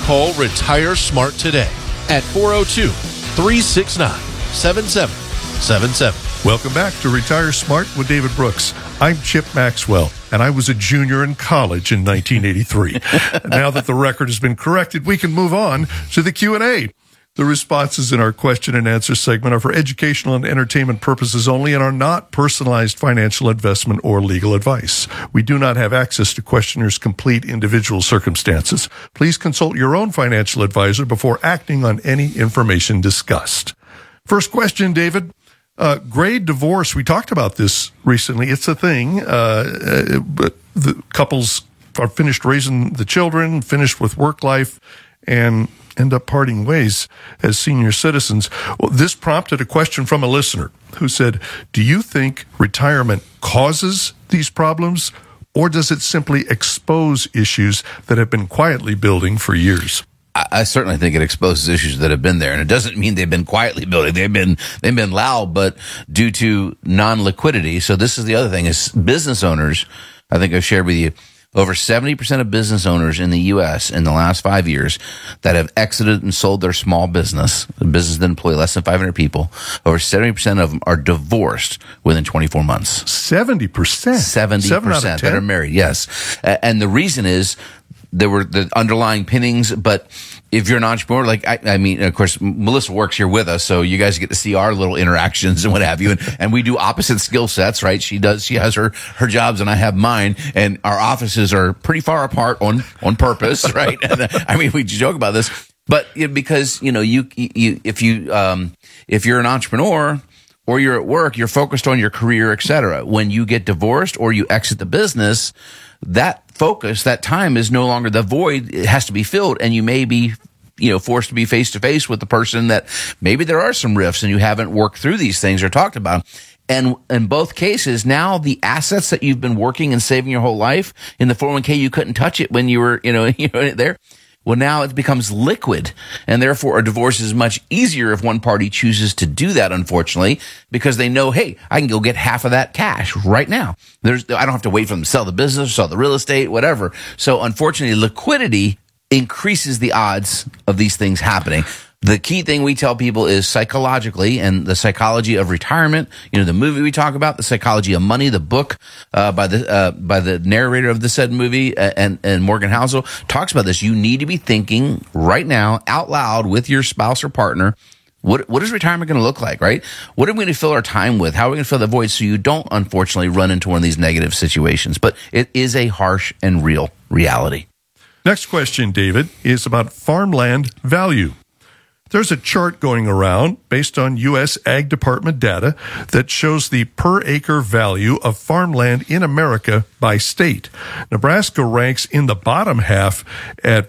Call Retire Smart today at 402-369-7777. Welcome back to Retire Smart with David Brooks. I'm Chip Maxwell, and I was a junior in college in 1983. Now that the record has been corrected, we can move on to the Q&A. The responses in our question and answer segment are for educational and entertainment purposes only and are not personalized financial investment or legal advice. We do not have access to questioners' complete individual circumstances. Please consult your own financial advisor before acting on any information discussed. First question, David. Grade divorce. We talked about this recently. It's a thing. But the couples are finished raising the children, finished with work life, and end up parting ways as senior citizens. Well, this prompted a question from a listener who said, do you think retirement causes these problems, or does it simply expose issues that have been quietly building for years? I certainly think it exposes issues that have been there, and it doesn't mean they've been quietly building. They've been loud, but due to non-liquidity. So this is the other thing: is business owners. I think I've shared with you over 70% of business owners in the U.S. in the last 5 years that have exited and sold their small business, a business that employ less than 500 people. Over 70% of them are divorced within 24 months. 70%. 70% that are married. Yes, and the reason is, there were the underlying pinnings, but if you're an entrepreneur, like, I mean, of course, Melissa works here with us, so you guys get to see our little interactions and what have you. And we do opposite skill sets, right? She has her jobs and I have mine, and our offices are pretty far apart on purpose, right? And, I mean, we joke about this, but because, if you're an entrepreneur, or you're at work, you're focused on your career, et cetera. When you get divorced or you exit the business, that focus, that time is no longer the void. It has to be filled, and you may be, forced to be face to face with the person that maybe there are some rifts and you haven't worked through these things or talked about. And in both cases, now the assets that you've been working and saving your whole life in the 401k, you couldn't touch it when you were, there. Well, now it becomes liquid, and therefore a divorce is much easier if one party chooses to do that, unfortunately, because they know, hey, I can go get half of that cash right now. I don't have to wait for them to sell the business, sell the real estate, whatever. So unfortunately, liquidity increases the odds of these things happening. The key thing we tell people is psychologically, and the psychology of retirement, the movie we talk about, the psychology of money, the book by the narrator of the said movie, and Morgan Housel talks about this. You need to be thinking right now out loud with your spouse or partner, what is retirement going to look like, right? What are we going to fill our time with? How are we going to fill the void so you don't, unfortunately, run into one of these negative situations? But it is a harsh and real reality. Next question, David, is about farmland value. There's a chart going around based on U.S. Ag Department data that shows the per acre value of farmland in America by state. Nebraska ranks in the bottom half at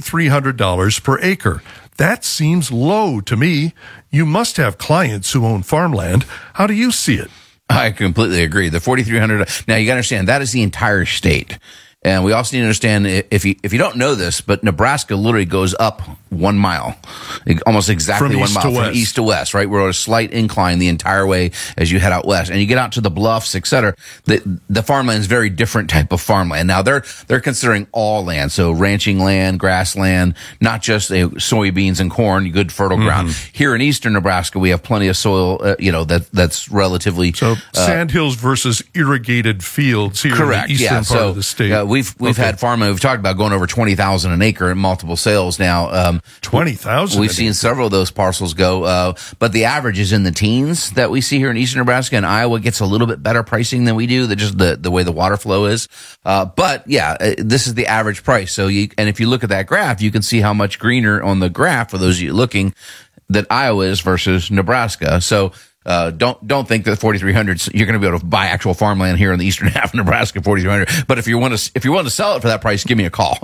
$4,300 per acre. That seems low to me. You must have clients who own farmland. How do you see it? I completely agree. The $4,300. Now you got to understand that is the entire state. And we also need to understand, if you don't know this, but Nebraska literally goes up 1 mile, almost exactly from 1 mile from east to west, right? We're on a slight incline the entire way as you head out west, and you get out to the bluffs, et cetera. The farmland is a very different type of farmland. Now they're considering all land, so ranching land, grassland, not just soybeans and corn, good fertile ground. Here in eastern Nebraska, we have plenty of soil, that's relatively sandhills versus irrigated fields here correct, in the eastern part of the state. We've had farmland. We've talked about going over 20,000 an acre in multiple sales now. 20,000. We've seen several of those parcels go, but the average is in the teens that we see here in eastern Nebraska, and Iowa gets a little bit better pricing than we do. Just the way the water flow is. But yeah, this is the average price. So and if you look at that graph, you can see how much greener on the graph for those of you looking that Iowa is versus Nebraska. So. Don't think that 4,300 you're going to be able to buy actual farmland here in the eastern half of Nebraska 4,300. But if you want to sell it for that price, give me a call.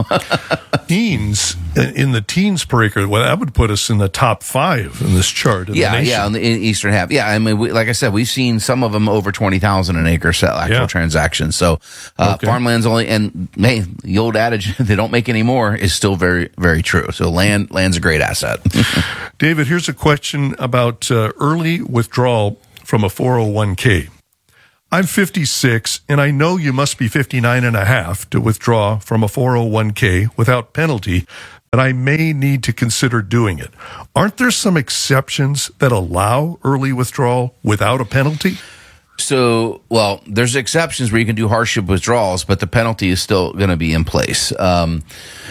Teens in the teens per acre. Well, that would put us in the top 5 in this chart. In the nation. In the eastern half. Yeah, I mean, like I said, we've seen some of them over 20,000 an acre sell actual transactions. So farmland's only, and hey, the old adage they don't make any more is still very very true. So land's a great asset. David, here's a question about early withdrawal from a 401k. I'm 56, and I know you must be 59 and a half to withdraw from a 401k without penalty, and I may need to consider doing it. Aren't there some exceptions that allow early withdrawal without a penalty? So, well, there's exceptions where you can do hardship withdrawals, but the penalty is still going to be in place. And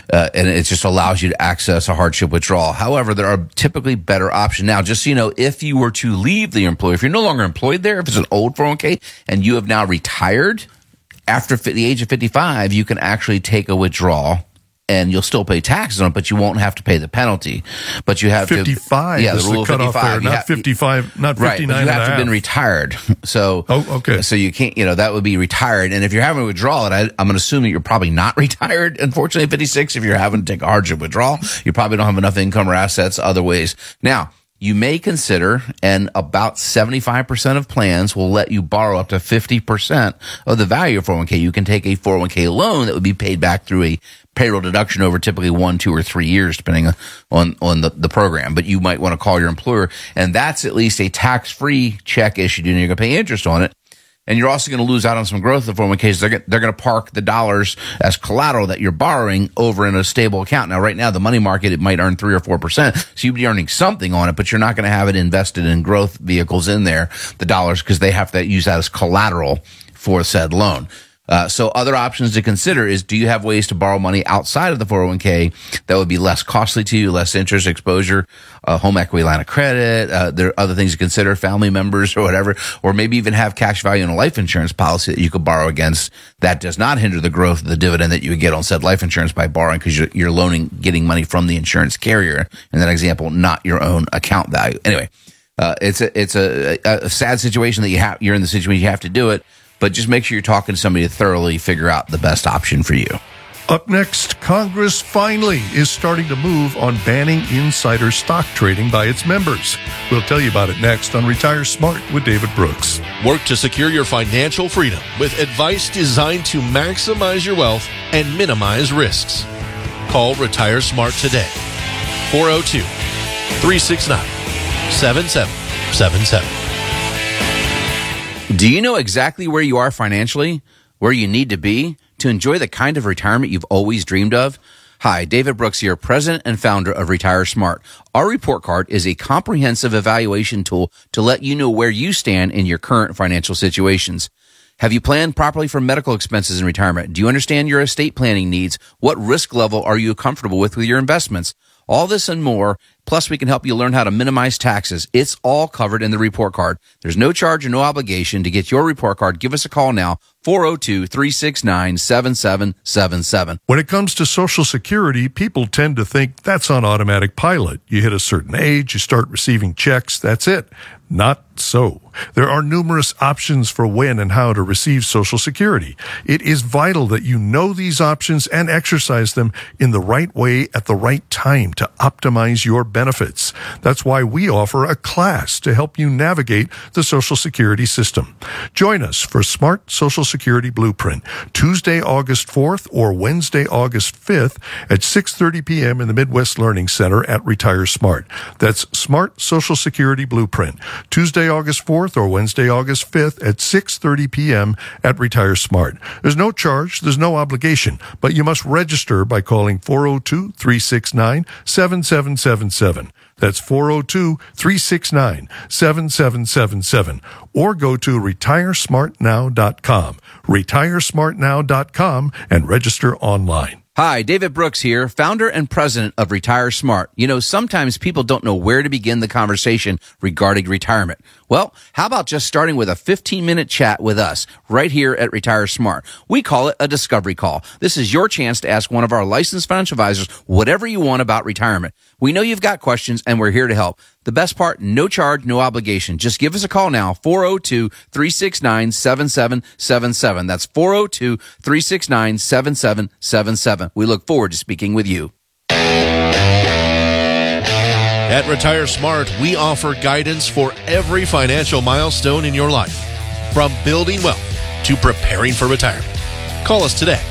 it just allows you to access a hardship withdrawal. However, there are typically better options. Now, just so you know, if you were to leave the employer, if you're no longer employed there, if it's an old 401k and you have now retired after the age of 55, you can actually take a withdrawal. And you'll still pay taxes on it, but you won't have to pay the penalty. But you have 55 yeah, is the rule the cutoff 55. there, not 55, not 59 right, but you have to have been retired. So, okay. So you can't, that would be retired. And if you're having a withdrawal, and I'm going to assume that you're probably not retired, unfortunately, at 56. If you're having to take a hardship withdrawal, you probably don't have enough income or assets other ways. Now, you may consider, and about 75% of plans will let you borrow up to 50% of the value of 401k. You can take a 401k loan that would be paid back through a payroll deduction over typically 1, 2, or 3 years, depending on the program. But you might want to call your employer, and that's at least a tax-free check issued, and you're going to pay interest on it. And you're also going to lose out on some growth of 401ks. They're going to park the dollars as collateral that you're borrowing over in a stable account. Now, right now, the money market, it might earn 3 or 4%. So you'd be earning something on it, but you're not going to have it invested in growth vehicles in there, the dollars, because they have to use that as collateral for said loan. So other options to consider is, do you have ways to borrow money outside of the 401k that would be less costly to you, less interest exposure, home equity line of credit? There are other things to consider, family members or whatever, or maybe even have cash value in a life insurance policy that you could borrow against that does not hinder the growth of the dividend that you would get on said life insurance by borrowing, because you're getting money from the insurance carrier in that example, not your own account value. Anyway, it's a sad situation that you're in the situation you have to do it. But just make sure you're talking to somebody to thoroughly figure out the best option for you. Up next, Congress finally is starting to move on banning insider stock trading by its members. We'll tell you about it next on Retire Smart with David Brooks. Work to secure your financial freedom with advice designed to maximize your wealth and minimize risks. Call Retire Smart today. 402-369-7777. Do you know exactly where you are financially, where you need to be to enjoy the kind of retirement you've always dreamed of? Hi, David Brooks here, president and founder of Retire Smart. Our report card is a comprehensive evaluation tool to let you know where you stand in your current financial situations. Have you planned properly for medical expenses in retirement? Do you understand your estate planning needs? What risk level are you comfortable with your investments? All this and more. Plus, we can help you learn how to minimize taxes. It's all covered in the report card. There's no charge or no obligation to get your report card. Give us a call now, 402-369-7777. When it comes to Social Security, people tend to think that's on automatic pilot. You hit a certain age, you start receiving checks, that's it. Not so. There are numerous options for when and how to receive Social Security. It is vital that you know these options and exercise them in the right way at the right time to optimize your benefits. That's why we offer a class to help you navigate the Social Security system. Join us for Smart Social Security Blueprint, Tuesday, August 4th or Wednesday, August 5th at 6:30 p.m. in the Midwest Learning Center at Retire Smart. That's Smart Social Security Blueprint, Tuesday, August 4th or Wednesday, August 5th at 6:30 p.m. at Retire Smart. There's no charge, there's no obligation, but you must register by calling 402-369-7777. That's 402-369-7777. Or go to retiresmartnow.com. Retiresmartnow.com and register online. Hi, David Brooks here, founder and president of Retire Smart. You know, sometimes people don't know where to begin the conversation regarding retirement. Well, how about just starting with a 15-minute chat with us right here at Retire Smart? We call it a discovery call. This is your chance to ask one of our licensed financial advisors whatever you want about retirement. We know you've got questions, and we're here to help. The best part, no charge, no obligation. Just give us a call now, 402-369-7777. That's 402-369-7777. We look forward to speaking with you. At Retire Smart, we offer guidance for every financial milestone in your life, from building wealth to preparing for retirement. Call us today,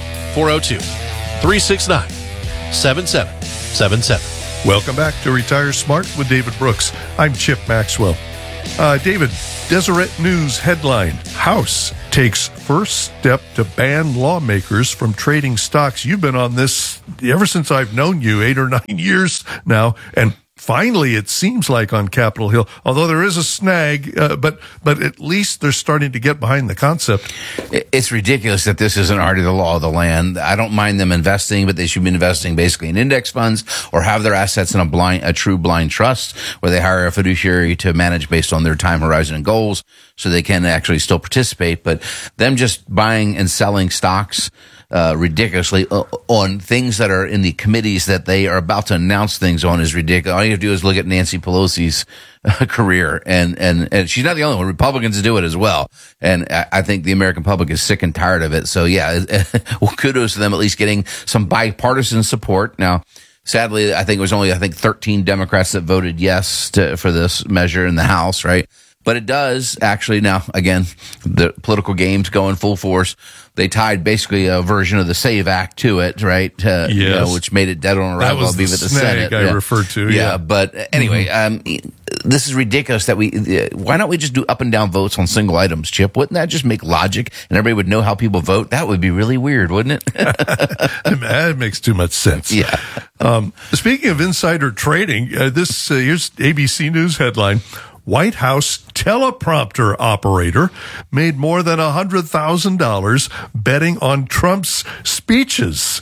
402-369-7777. Welcome back to Retire Smart with David Brooks. I'm Chip Maxwell. David, Deseret News headline: House takes first step to ban lawmakers from trading stocks. You've been on this ever since I've known you, 8 or 9 years now, and finally, it seems like on Capitol Hill, although there is a snag, but at least they're starting to get behind the concept. It's ridiculous that this isn't already the law of the land. I don't mind them investing, but they should be investing basically in index funds or have their assets in a true blind trust where they hire a fiduciary to manage based on their time horizon and goals so they can actually still participate. But them just buying and selling stocks ridiculously on things that are in the committees that they are about to announce things on is ridiculous. All you have to do is look at Nancy Pelosi's career, and she's not the only one. Republicans do it as well, and I think the American public is sick and tired of it. So yeah, well, kudos to them at least getting some bipartisan support. Now, sadly, I think it was only 13 Democrats that voted yes for this measure in the House, right? But it does actually now, again, the political game's going full force. They tied basically a version of the SAVE Act to it, right? Yes. Which made it dead on arrival. That was the snag I referred to. Yeah, but anyway, this is ridiculous that why don't we just do up and down votes on single items, Chip? Wouldn't that just make logic and everybody would know how people vote? That would be really weird, wouldn't it? It makes too much sense. Yeah. Speaking of insider trading, here's ABC News headline: White House teleprompter operator made more than $100,000 betting on Trump's speeches.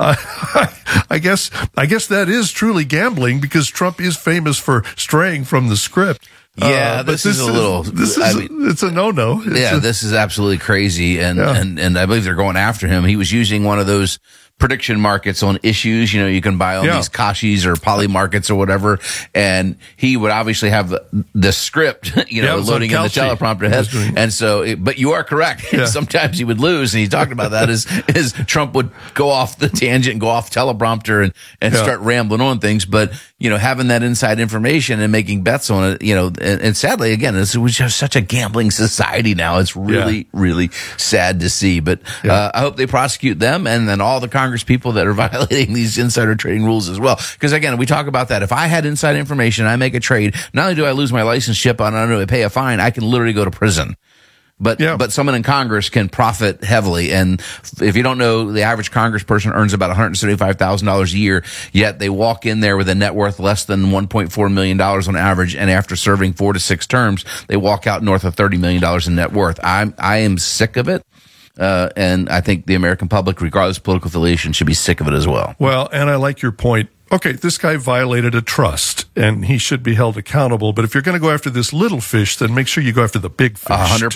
I guess that is truly gambling because Trump is famous for straying from the script. Yeah, this is it's a no-no. This is absolutely crazy, and I believe they're going after him. He was using one of those prediction markets on issues. You can buy on these Kashis or Poly markets or whatever, and he would obviously have the script, loading in the teleprompter head. And so, but you are correct. Yeah. Sometimes he would lose, and he talked about that as Trump would go off the tangent and go off teleprompter and start rambling on things. But having that inside information and making bets on it, and sadly, again, this was just such a gambling society now. It's really, really sad to see. But I hope they prosecute them and then all the Congress people that are violating these insider trading rules as well. Because again, we talk about that. If I had inside information, I make a trade, not only do I lose my license, Chip, I don't know, pay a fine, I can literally go to prison. But someone in Congress can profit heavily. And if you don't know, the average congressperson earns about $175,000 a year, yet they walk in there with a net worth less than $1.4 million on average. And after serving 4 to 6 terms, they walk out north of $30 million in net worth. I am sick of it. And I think the American public, regardless of political affiliation, should be sick of it as well. Well, and I like your point. Okay, this guy violated a trust, and he should be held accountable. But if you're going to go after this little fish, then make sure you go after the big fish.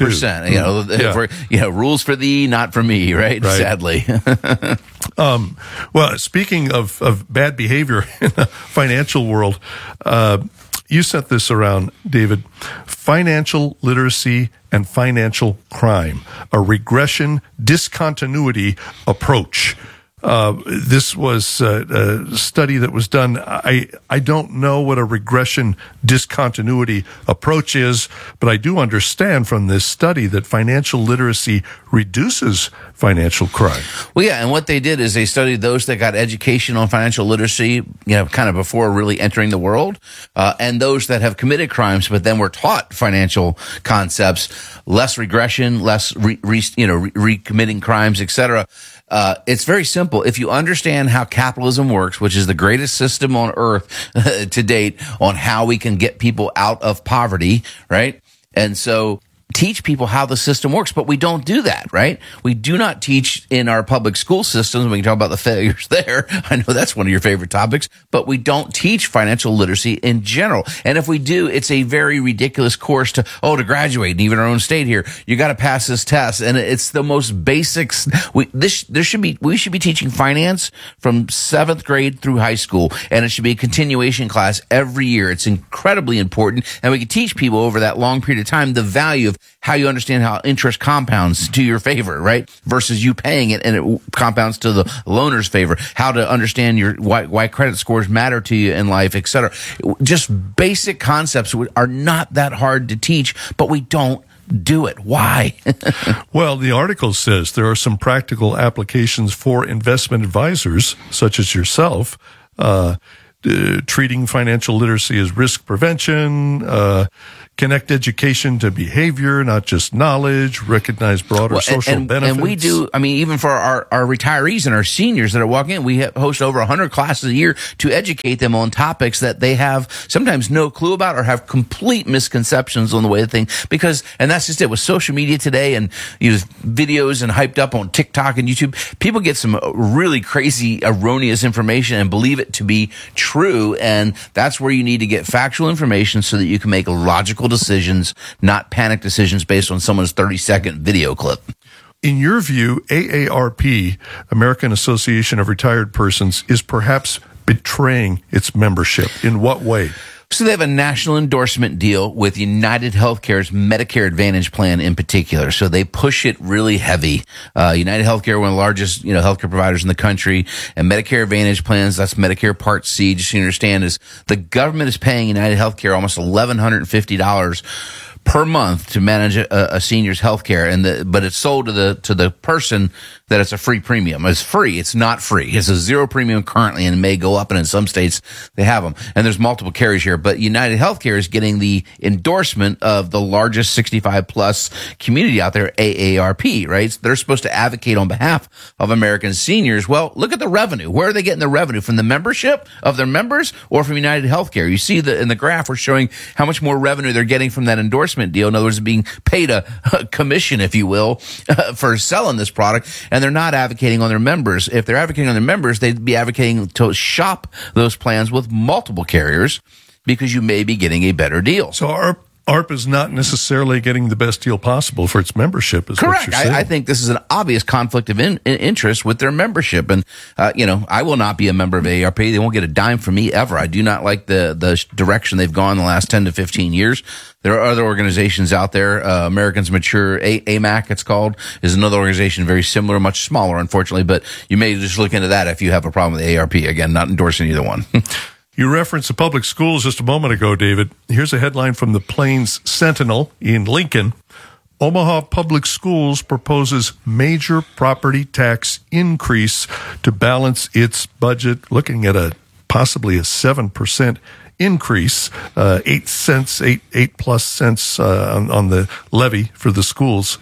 100%. Rules for thee, not for me, right? Sadly. Well, speaking of bad behavior in the financial world, you sent this around, David. Financial literacy and financial crime, a regression discontinuity approach. This was a study that was done. I don't know what a regression discontinuity approach is, but I do understand from this study that financial literacy reduces financial crime. Well, yeah, and what they did is they studied those that got education on financial literacy, kind of before really entering the world, and those that have committed crimes but then were taught financial concepts, less regression, less recommitting crimes, etc. It's very simple. If you understand how capitalism works, which is the greatest system on earth to date on how we can get people out of poverty, right? And so teach people how the system works, but we don't do that, right? We do not teach in our public school systems. We can talk about the failures there. I know that's one of your favorite topics, but we don't teach financial literacy in general. And if we do, it's a very ridiculous course to graduate. And even our own state here, you got to pass this test. And it's the most basics. We should be teaching finance from 7th grade through high school. And it should be a continuation class every year. It's incredibly important. And we can teach people over that long period of time the value of how you understand how interest compounds to your favor, right? Versus you paying it and it compounds to the loaner's favor. How to understand why credit scores matter to you in life, et cetera. Just basic concepts are not that hard to teach, but we don't do it. Why? Well, the article says there are some practical applications for investment advisors, such as yourself, treating financial literacy as risk prevention, connect education to behavior, not just knowledge, recognize broader social benefits. And we do, I mean, even for our retirees and our seniors that are walking in, we host over 100 classes a year to educate them on topics that they have sometimes no clue about or have complete misconceptions on the way of things. Because, and that's just it, with social media today and videos and hyped up on TikTok and YouTube, people get some really crazy, erroneous information and believe it to be true. And that's where you need to get factual information so that you can make logical decisions, not panic decisions based on someone's 30-second video clip. In your view, AARP, American Association of Retired Persons, is perhaps betraying its membership. In what way? So they have a national endorsement deal with United Healthcare's Medicare Advantage plan in particular. So they push it really heavy. United Healthcare, one of the largest, healthcare providers in the country, and Medicare Advantage plans, that's Medicare Part C, just so you understand, is the government is paying United Healthcare almost $1,150 per month to manage a senior's health care, but it's sold to the person that it's a free premium. It's free. It's not free. It's a zero premium currently, and it may go up, and in some states they have them. And there's multiple carriers here, but United Healthcare is getting the endorsement of the largest 65 plus community out there, AARP, right? So they're supposed to advocate on behalf of American seniors. Well, look at the revenue. Where are they getting the revenue? From the membership of their members or from United Healthcare? You see in the graph, we're showing how much more revenue they're getting from that endorsement deal. In other words, being paid a commission, if you will, for selling this product. And they're not advocating on their members. If they're advocating on their members, they'd be advocating to shop those plans with multiple carriers because you may be getting a better deal. So AARP is not necessarily getting the best deal possible for its membership, is correct. What you're saying. I think this is an obvious conflict of interest with their membership. And, I will not be a member of AARP. They won't get a dime from me ever. I do not like the direction they've gone the last 10 to 15 years. There are other organizations out there. Americans Mature, AMAC, it's called, is another organization very similar, much smaller, unfortunately. But you may just look into that if you have a problem with AARP. Again, not endorsing either one. You referenced the public schools just a moment ago, David. Here's a headline from the Plains Sentinel in Lincoln. Omaha Public Schools proposes major property tax increase to balance its budget, looking at possibly a 7% increase, 8 cents, 8 plus cents on the levy for the schools.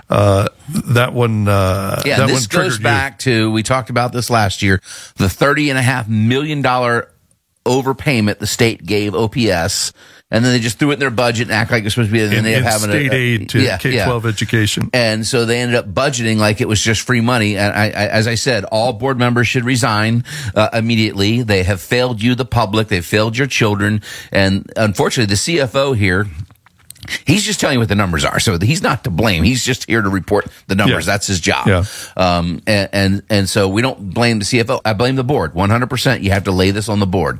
That one, this goes back to, we talked about this last year, the $30.5 million overpayment the state gave OPS, and then they just threw it in their budget and act like it's supposed to be. And then they have having state aid to K-12 education, and so they ended up budgeting like it was just free money. And as I said, all board members should resign immediately. They have failed you, the public. They've failed your children, and unfortunately, the CFO here. He's just telling you what the numbers are, so he's not to blame. He's just here to report the numbers. Yeah. That's his job. Yeah. And so we don't blame the CFO. I blame the board 100%. You have to lay this on the board.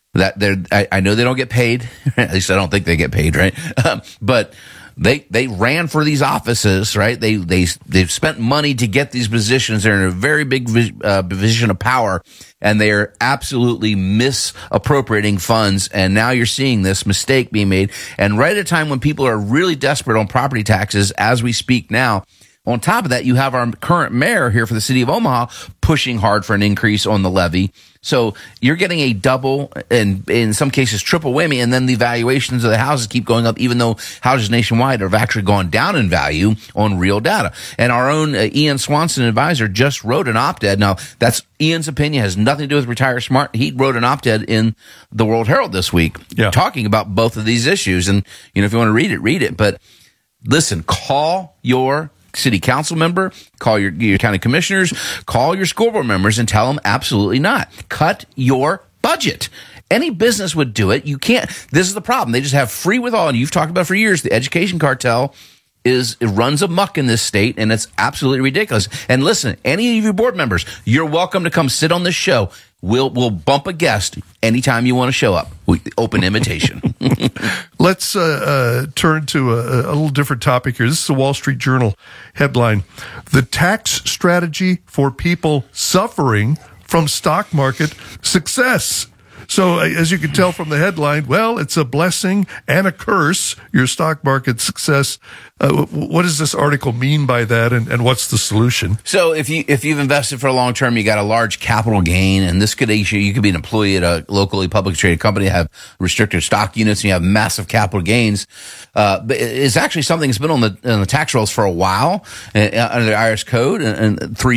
I know they don't get paid. At least I don't think they get paid, right? But they ran for these offices, right? They've spent money to get these positions. They're in a very big position of power, and they are absolutely misappropriating funds. And now you're seeing this mistake being made. And right at a time when people are really desperate on property taxes, as we speak now. On top of that, you have our current mayor here for the city of Omaha pushing hard for an increase on the levy. So you're getting a double and in some cases triple whammy, and then the valuations of the houses keep going up, even though houses nationwide have actually gone down in value on real data. And our own Ian Swanson advisor just wrote an op-ed. Now, that's Ian's opinion, has nothing to do with Retire Smart. He wrote an op-ed in the World Herald this week talking about both of these issues. And, if you want to read it. But listen, call your city council member, call your county commissioners, call your school board members and tell them absolutely not. Cut your budget. Any business would do it. You can't. This is the problem. They just have free with all. And you've talked about for years, the education cartel it runs amok in this state, and it's absolutely ridiculous. And listen, any of you board members, you're welcome to come sit on this show. We'll bump a guest anytime you want to show up. Open invitation. Let's turn to a little different topic here. This is a Wall Street Journal headline. The tax strategy for people suffering from stock market success. So as you can tell from the headline, well, it's a blessing and a curse, your stock market success. What does this article mean by that, and what's the solution? So if you've invested for a long term, you got a large capital gain, and this could issue, you could be an employee at a locally publicly traded company, have restricted stock units, and you have massive capital gains. But it's actually something that's been on the tax rolls for a while under the IRS code and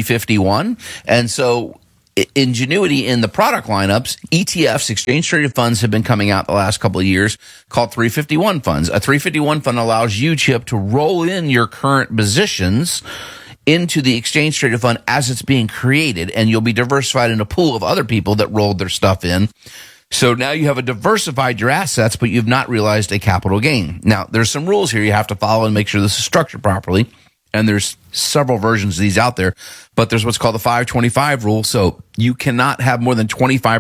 351. And so ingenuity in the product lineups, ETFs, exchange traded funds, have been coming out the last couple of years called 351 funds. A 351 fund allows you, Chip, to roll in your current positions into the exchange traded fund as it's being created, and you'll be diversified in a pool of other people that rolled their stuff in. So now you have diversified your assets, but you've not realized a capital gain. Now, there's some rules here you have to follow and make sure this is structured properly. And there's several versions of these out there, but there's what's called the 525 rule. So you cannot have more than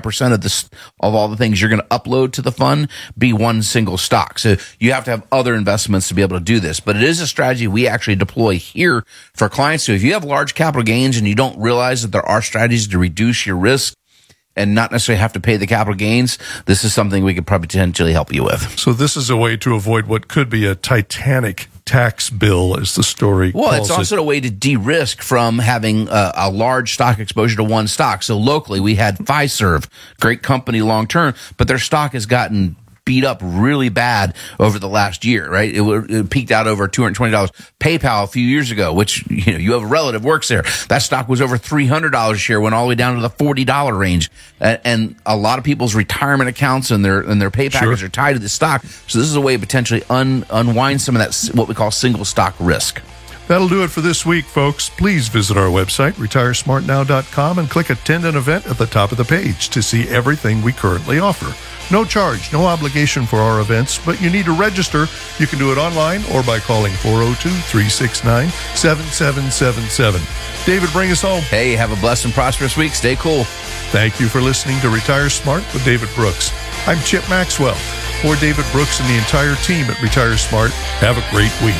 25% of all the things you're going to upload to the fund be one single stock. So you have to have other investments to be able to do this. But it is a strategy we actually deploy here for clients. So if you have large capital gains and you don't realize that there are strategies to reduce your risk and not necessarily have to pay the capital gains, this is something we could probably potentially help you with. So this is a way to avoid what could be a Titanic tax bill, as the story calls it. Well, it's also a way to de-risk from having a large stock exposure to one stock. So locally, we had Fiserv, great company long term, but their stock has gotten beat up really bad over the last year, right? It peaked out over $220. PayPal a few years ago, which, you have a relative works there. That stock was over $300 a share, went all the way down to the $40 range. And a lot of people's retirement accounts and their pay package are tied to the stock. So this is a way to potentially unwind some of that, what we call single stock risk. That'll do it for this week, folks. Please visit our website, retiresmartnow.com, and click Attend an Event at the top of the page to see everything we currently offer. No charge, no obligation for our events, but you need to register. You can do it online or by calling 402-369-7777. David, bring us home. Hey, have a blessed and prosperous week. Stay cool. Thank you for listening to Retire Smart with David Brooks. I'm Chip Maxwell. For David Brooks and the entire team at Retire Smart, have a great week.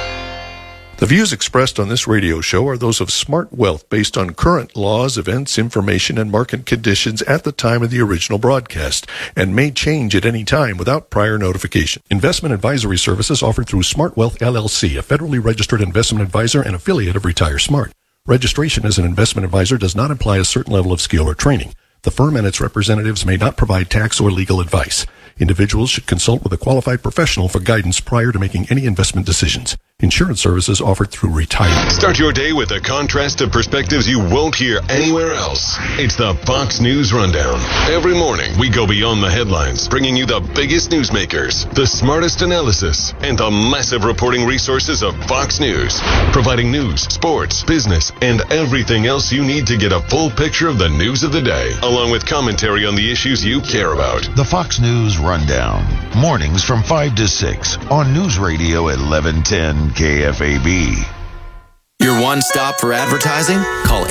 The views expressed on this radio show are those of Smart Wealth based on current laws, events, information, and market conditions at the time of the original broadcast and may change at any time without prior notification. Investment advisory services offered through Smart Wealth LLC, a federally registered investment advisor and affiliate of Retire Smart. Registration as an investment advisor does not imply a certain level of skill or training. The firm and its representatives may not provide tax or legal advice. Individuals should consult with a qualified professional for guidance prior to making any investment decisions. Insurance services offered through Retire. Start your day with a contrast of perspectives you won't hear anywhere else. It's the Fox News Rundown. Every morning, we go beyond the headlines, bringing you the biggest newsmakers, the smartest analysis, and the massive reporting resources of Fox News, providing news, sports, business, and everything else you need to get a full picture of the news of the day, along with commentary on the issues you care about. The Fox News Rundown, mornings from 5 to 6 on News Radio 1110 KFAB. Your one stop for advertising? Call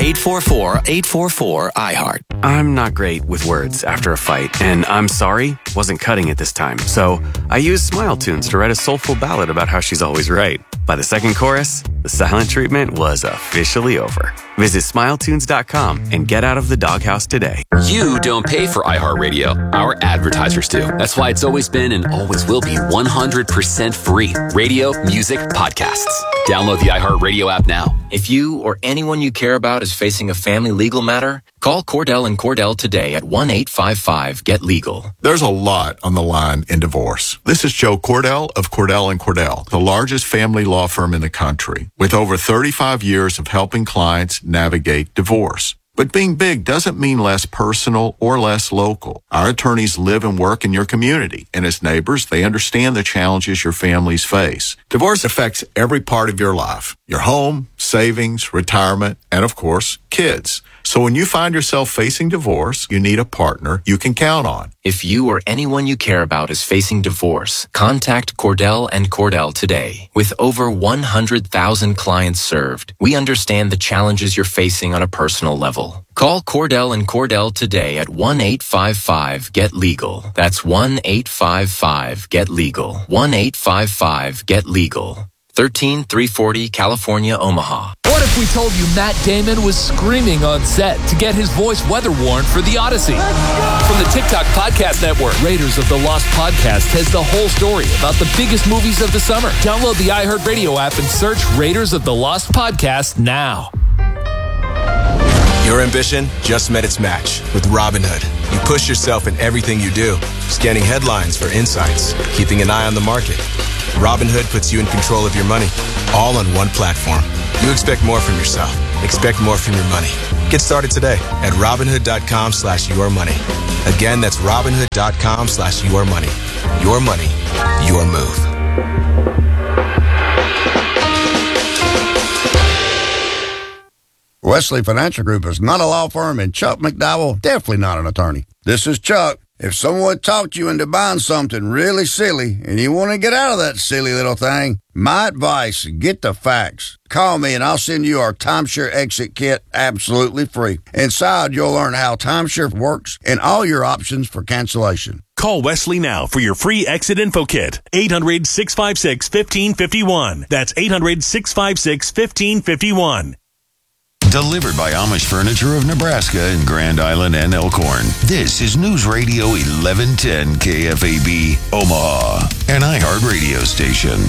844-844-iHeart. I'm not great with words after a fight, and I'm sorry wasn't cutting it this time. So I used Smile Tunes to write a soulful ballad about how she's always right. By the second chorus, the silent treatment was officially over. Visit SmileTunes.com and get out of the doghouse today. You don't pay for iHeartRadio. Our advertisers do. That's why it's always been and always will be 100% free. Radio, music, podcasts. Download the iHeartRadio app now. If you or anyone you care about is facing a family legal matter, call Cordell & Cordell today at 1-855-GET-LEGAL. There's a lot on the line in divorce. This is Joe Cordell of Cordell & Cordell, the largest family law firm in the country, with over 35 years of helping clients navigate divorce. But being big doesn't mean less personal or less local. Our attorneys live and work in your community, and as neighbors, they understand the challenges your families face. Divorce affects every part of your life, your home, savings, retirement, and of course, kids. So when you find yourself facing divorce, you need a partner you can count on. If you or anyone you care about is facing divorce, contact Cordell & Cordell today. With over 100,000 clients served, we understand the challenges you're facing on a personal level. Call Cordell & Cordell today at 1-855-GET-LEGAL. That's 1-855-GET-LEGAL. 1-855-GET-LEGAL. 13340 California, Omaha. What if we told you Matt Damon was screaming on set to get his voice weather warned for The Odyssey? From the TikTok Podcast Network, Raiders of the Lost Podcast has the whole story about the biggest movies of the summer. Download the iHeartRadio app and search Raiders of the Lost Podcast now. Your ambition just met its match with Robinhood. You push yourself in everything you do, scanning headlines for insights, keeping an eye on the market. Robinhood puts you in control of your money, all on one platform. You expect more from yourself. Expect more from your money. Get started today at Robinhood.com/yourmoney. Again, that's Robinhood.com/yourmoney. Your money, your move. Wesley Financial Group is not a law firm, and Chuck McDowell definitely not an attorney. This is Chuck. If someone talked you into buying something really silly and you want to get out of that silly little thing, my advice, get the facts. Call me and I'll send you our timeshare exit kit absolutely free. Inside, you'll learn how timeshare works and all your options for cancellation. Call Wesley now for your free exit info kit. 800-656-1551. That's 800-656-1551. Delivered by Amish Furniture of Nebraska in Grand Island and Elkhorn. This is News Radio 1110 KFAB, Omaha, an iHeart radio station.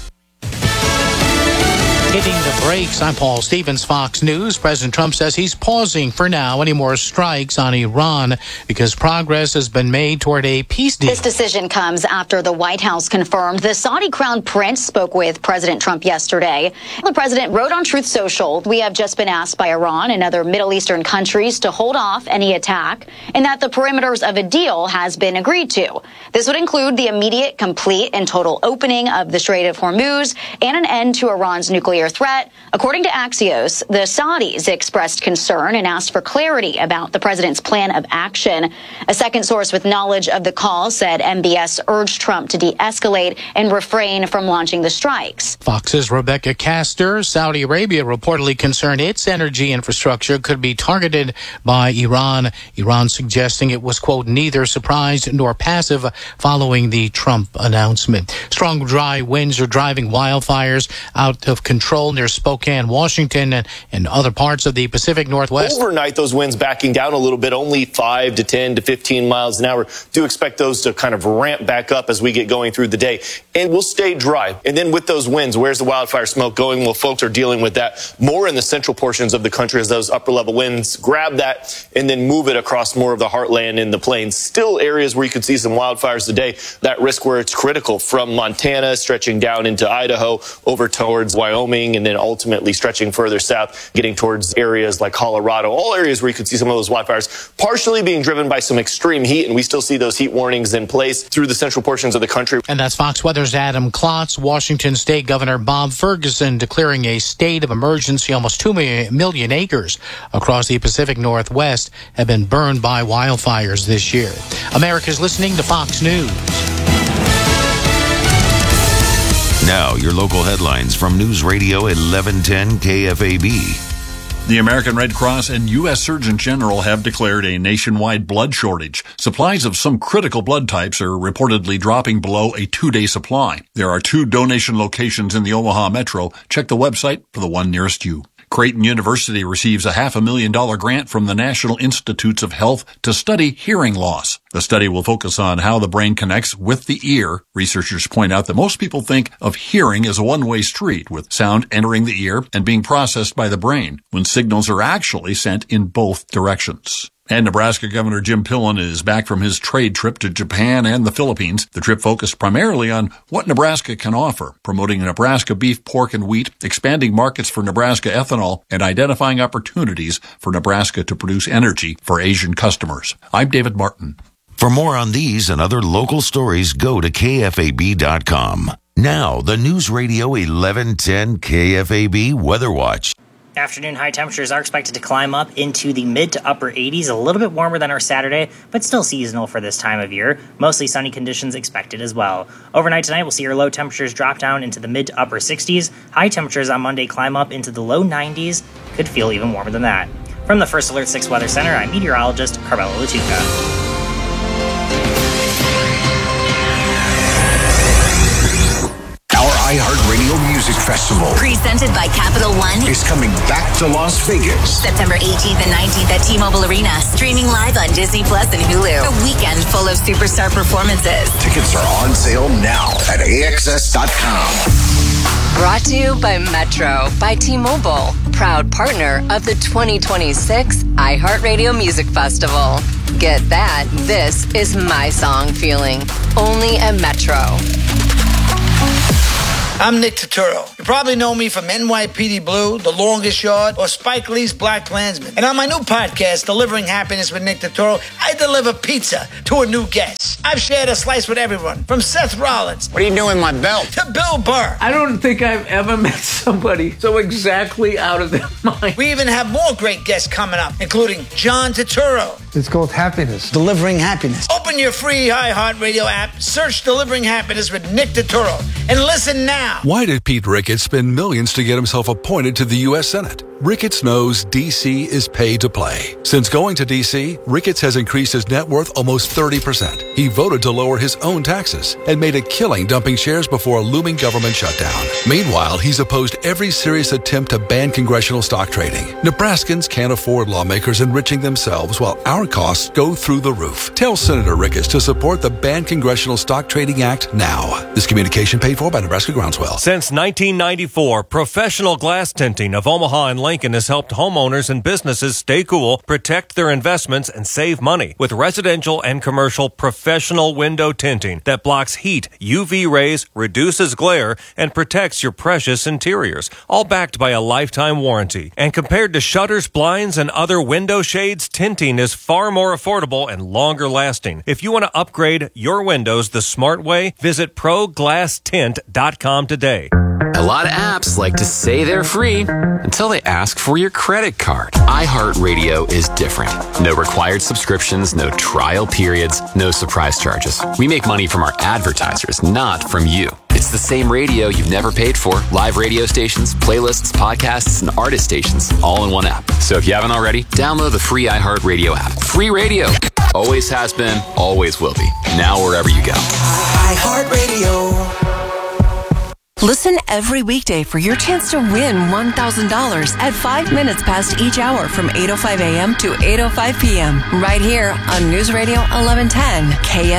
Hitting the brakes, I'm Paul Stevens, Fox News. President Trump says he's pausing for now any more strikes on Iran because progress has been made toward a peace deal. This decision comes after the White House confirmed the Saudi crown prince spoke with President Trump yesterday. The president wrote on Truth Social, "We have just been asked by Iran and other Middle Eastern countries to hold off any attack and that the perimeters of a deal has been agreed to. This would include the immediate, complete, and total opening of the Strait of Hormuz and an end to Iran's nuclear threat." According to Axios, the Saudis expressed concern and asked for clarity about the president's plan of action. A second source with knowledge of the call said MBS urged Trump to de-escalate and refrain from launching the strikes. Fox's Rebecca Castor, Saudi Arabia reportedly concerned its energy infrastructure could be targeted by Iran. Iran suggesting it was, quote, neither surprised nor passive following the Trump announcement. Strong, dry winds are driving wildfires out of control near Spokane, Washington, and other parts of the Pacific Northwest. Overnight, those winds backing down a little bit, only 5 to 10 to 15 miles an hour. Do expect those to kind of ramp back up as we get going through the day. And we'll stay dry. And then with those winds, where's the wildfire smoke going? Well, folks are dealing with that more in the central portions of the country as those upper level winds grab that and then move it across more of the heartland in the plains. Still areas where you could see some wildfires today. That risk where it's critical from Montana, stretching down into Idaho, over towards Wyoming, and then ultimately stretching further south, getting towards areas like Colorado, all areas where you could see some of those wildfires partially being driven by some extreme heat, and we still see those heat warnings in place through the central portions of the country. And that's Fox Weather's Adam Klotz. Washington State Governor Bob Ferguson declaring a state of emergency. Almost 2 million acres across the Pacific Northwest have been burned by wildfires this year. America's listening to Fox News. Now, your local headlines from News Radio 1110 KFAB. The American Red Cross and U.S. Surgeon General have declared a nationwide blood shortage. Supplies of some critical blood types are reportedly dropping below a 2-day supply. There are 2 donation locations in the Omaha metro. Check the website for the one nearest you. Creighton University receives a $500,000 grant from the National Institutes of Health to study hearing loss. The study will focus on how the brain connects with the ear. Researchers point out that most people think of hearing as a one-way street, with sound entering the ear and being processed by the brain, when signals are actually sent in both directions. And Nebraska Governor Jim Pillen is back from his trade trip to Japan and the Philippines. The trip focused primarily on what Nebraska can offer, promoting Nebraska beef, pork, and wheat, expanding markets for Nebraska ethanol, and identifying opportunities for Nebraska to produce energy for Asian customers. I'm David Martin. For more on these and other local stories, go to KFAB.com. Now, the News Radio 1110 KFAB Weather Watch. Afternoon high temperatures are expected to climb up into the mid to upper 80s, a little bit warmer than our Saturday, but still seasonal for this time of year. Mostly sunny conditions expected as well. Overnight tonight, we'll see our low temperatures drop down into the mid to upper 60s. High temperatures on Monday climb up into the low 90s. Could feel even warmer than that. From the First Alert 6 Weather Center, I'm meteorologist Carmela Latuca. Our iHeartRadio music Festival. Presented by Capital One. Is coming back to Las Vegas. September 18th and 19th at T-Mobile Arena. Streaming live on Disney Plus and Hulu. A weekend full of superstar performances. Tickets are on sale now at AXS.com. Brought to you by Metro by T-Mobile. Proud partner of the 2026 iHeartRadio Music Festival. Get that. This is my song feeling. Only at Metro. I'm Nick Turturro. You probably know me from NYPD Blue, The Longest Yard, or Spike Lee's Black Klansman. And on my new podcast, Delivering Happiness with Nick Turturro, I deliver pizza to a new guest. I've shared a slice with everyone, from Seth Rollins. What are you doing with my belt? To Bill Burr. I don't think I've ever met somebody so exactly out of their mind. We even have more great guests coming up, including John Turturro. It's called Happiness. Delivering Happiness. Open your free iHeartRadio app, search Delivering Happiness with Nick Turturro, and listen now. Why did Pete Ricketts spend millions to get himself appointed to the U.S. Senate? Ricketts knows D.C. is paid to play. Since going to D.C., Ricketts has increased his net worth almost 30%. He voted to lower his own taxes and made a killing dumping shares before a looming government shutdown. Meanwhile, he's opposed every serious attempt to ban congressional stock trading. Nebraskans can't afford lawmakers enriching themselves while our costs go through the roof. Tell Senator Ricketts to support the Ban Congressional Stock Trading Act now. This communication paid for by Nebraska Groundswell. Since 1994, Professional Glass Tinting of Omaha and Lincoln has helped homeowners and businesses stay cool, protect their investments, and save money with residential and commercial professional window tinting that blocks heat, UV rays, reduces glare, and protects your precious interiors, all backed by a lifetime warranty. And compared to shutters, blinds, and other window shades, tinting is far more affordable and longer lasting. If you want to upgrade your windows the smart way, visit ProGlassTint.com today. A lot of apps like to say they're free until they ask for your credit card. iHeartRadio is different. No required subscriptions, no trial periods, no surprise charges. We make money from our advertisers, not from you. It's the same radio you've never paid for. Live radio stations, playlists, podcasts, and artist stations, all in one app. So if you haven't already, download the free iHeartRadio app. Free radio. Always has been, always will be. Now wherever you go. iHeartRadio. Listen every weekday for your chance to win $1,000 at 5 minutes past each hour from 8:05 a.m. to 8:05 p.m. right here on News Radio 1110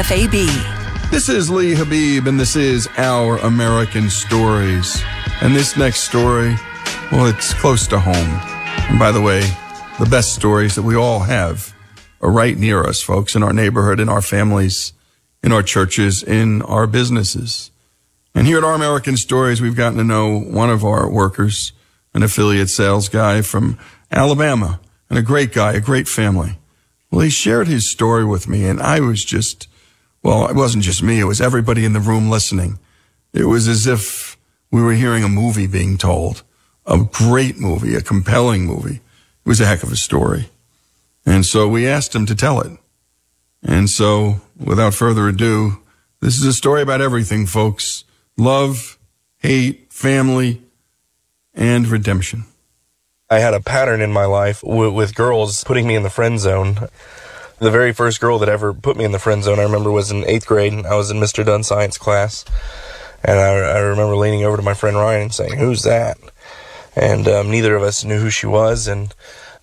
KFAB. This is Lee Habib, and this is Our American Stories. And this next story, well, it's close to home. And by the way, the best stories that we all have are right near us, folks, in our neighborhood, in our families, in our churches, in our businesses. And here at Our American Stories, we've gotten to know one of our workers, an affiliate sales guy from Alabama, and a great guy, a great family. Well, he shared his story with me, and I was just, well, it wasn't just me, it was everybody in the room listening. It was as if we were hearing a movie being told, a great movie, a compelling movie. It was a heck of a story. And so we asked him to tell it. And so, without further ado, this is a story about everything, folks. Love, hate, family, and redemption. I had a pattern in my life with girls putting me in the friend zone. The very first girl that ever put me in the friend zone, I remember, was in 8th grade. I was in Mr. Dunn's science class. And I remember leaning over to my friend Ryan and saying, "Who's that?" And neither of us knew who she was. And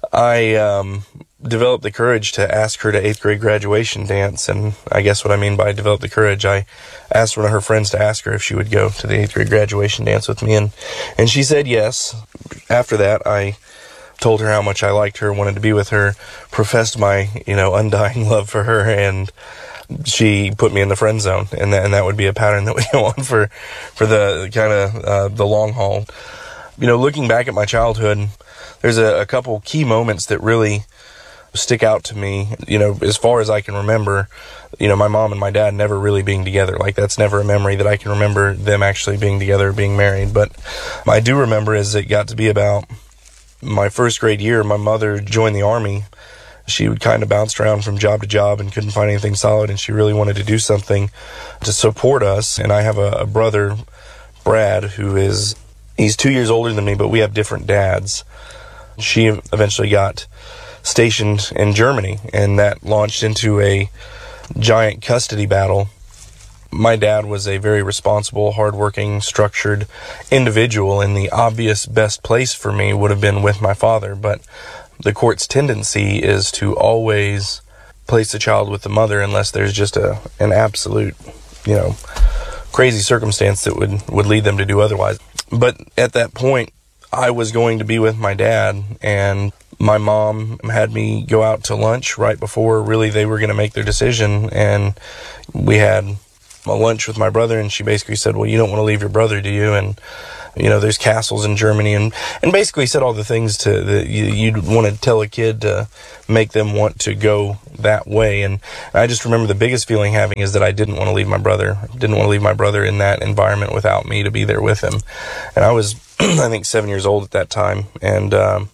I developed the courage to ask her to 8th grade graduation dance. And I guess what I mean by develop the courage, I asked one of her friends to ask her if she would go to the 8th grade graduation dance with me. And she said yes. After that, I told her how much I liked her, wanted to be with her, professed my, undying love for her, and she put me in the friend zone. And that would be a pattern that we go on for the kind of the long haul. Looking back at my childhood, there's a couple key moments that really stick out to me, as far as I can remember. My mom and my dad never really being together. Like, that's never a memory that I can remember them actually being together, being married. But I do remember, as it got to be about my first grade year, my mother joined the Army. She would kind of bounce around from job to job and couldn't find anything solid, and she really wanted to do something to support us. And I have a brother, Brad, he's 2 years older than me, but we have different dads. She eventually got stationed in Germany, and that launched into a giant custody battle My dad was a very responsible, hardworking, structured individual, and the obvious best place for me would have been with my father. But the court's tendency is to always place the child with the mother unless there's just an absolute, crazy circumstance that would lead them to do otherwise. But at that point, I was going to be with my dad, and my mom had me go out to lunch right before really they were going to make their decision, and we had a lunch with my brother, and she basically said, well, you don't want to leave your brother, do you? And there's castles in Germany, and basically said all the things that you'd want to tell a kid to make them want to go that way. And I just remember the biggest feeling having is that I didn't want to leave my brother. Didn't want to leave my brother in that environment without me to be there with him. And I was, I think, 7 years old at that time, and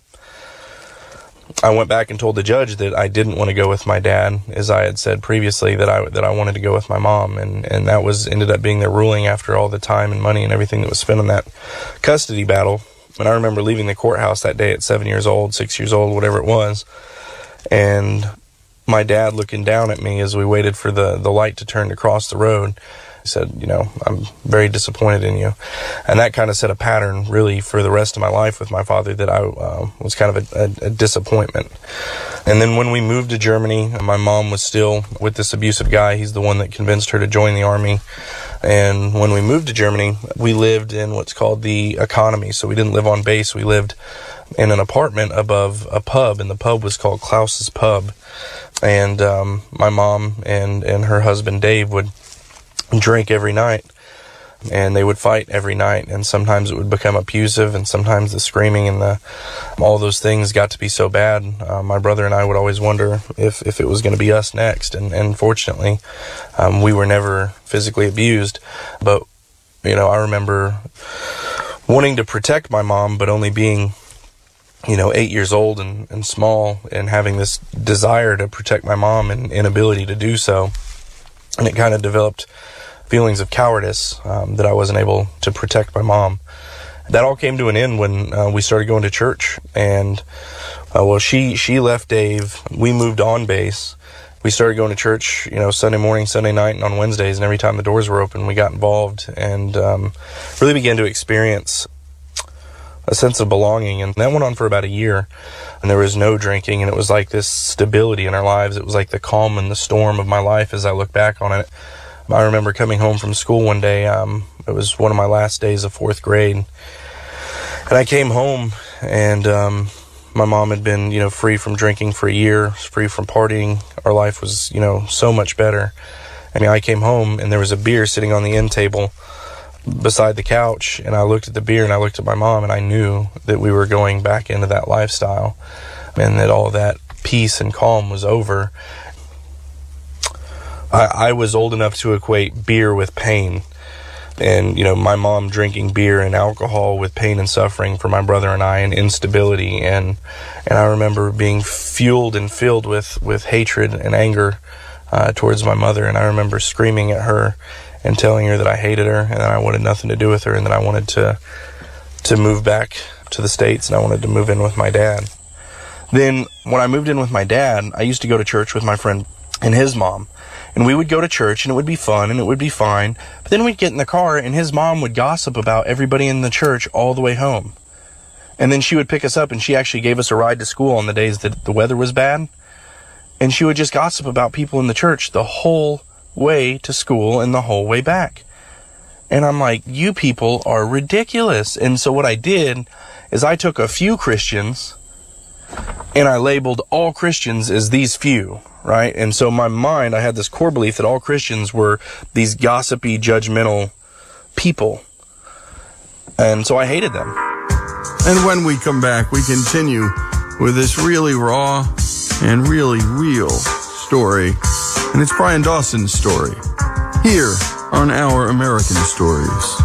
I went back and told the judge that I didn't want to go with my dad, as I had said previously, that I wanted to go with my mom, and that ended up being their ruling after all the time and money and everything that was spent on that custody battle. And I remember leaving the courthouse that day at 7 years old, 6 years old, whatever it was, and my dad looking down at me as we waited for the light to turn to cross the road. He said, I'm very disappointed in you. And that kind of set a pattern really for the rest of my life with my father, that I was kind of a disappointment. And then when we moved to Germany, my mom was still with this abusive guy. He's the one that convinced her to join the army. And when we moved to Germany, we lived in what's called the economy. So we didn't live on base. We lived in an apartment above a pub, and the pub was called Klaus's Pub. And my mom and her husband Dave would drink every night, and they would fight every night, and sometimes it would become abusive, and sometimes the screaming and all those things got to be so bad. My brother and I would always wonder if it was going to be us next, and fortunately we were never physically abused. But I remember wanting to protect my mom, but only being 8 years old and small, and having this desire to protect my mom and inability to do so. And it kind of developed feelings of cowardice that I wasn't able to protect my mom. That all came to an end when we started going to church. And, she left Dave. We moved on base. We started going to church, Sunday morning, Sunday night, and on Wednesdays. And every time the doors were open, we got involved and really began to experience a sense of belonging. And that went on for about a year. And there was no drinking, and it was like this stability in our lives. It was like the calm and the storm of my life as I look back on it. I remember coming home from school one day. It was one of my last days of fourth grade. And I came home, and my mom had been, free from drinking for a year, free from partying. Our life was, so much better. I came home, and there was a beer sitting on the end table beside the couch, and I looked at the beer and I looked at my mom, and I knew that we were going back into that lifestyle, and that all that peace and calm was over. I was old enough to equate beer with pain, and my mom drinking beer and alcohol with pain and suffering for my brother and I, and instability, and I remember being fueled and filled with hatred and anger towards my mother, and I remember screaming at her and telling her that I hated her and that I wanted nothing to do with her, and that I wanted to move back to the States, and I wanted to move in with my dad. Then when I moved in with my dad, I used to go to church with my friend and his mom, and we would go to church, and it would be fun and it would be fine, but then we'd get in the car and his mom would gossip about everybody in the church all the way home. And then she would pick us up, and she actually gave us a ride to school on the days that the weather was bad, and she would just gossip about people in the church the whole way to school and the whole way back. And I'm like, you people are ridiculous. And so what I did is I took a few Christians and I labeled all Christians as these few, right? And so in my mind, I had this core belief that all Christians were these gossipy, judgmental people. And so I hated them. And when we come back, we continue with this really raw and really real story. And it's Brian Dawson's story here on Our American Stories.